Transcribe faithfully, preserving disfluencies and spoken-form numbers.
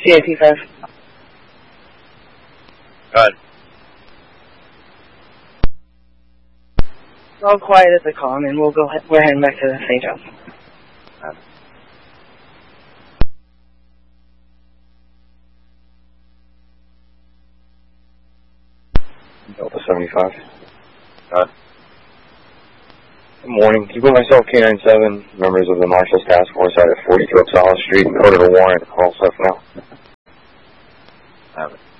C A P five. Go ahead. All quiet at the comm, and we'll go we're heading back to Saint John's. Right. Delta seventy-five. Go ahead. Good morning. Keep with myself, K ninety-seven, members of the Marshals Task Force out at forty-two Upsala Street, code of a warrant. Call stuff now. Have it.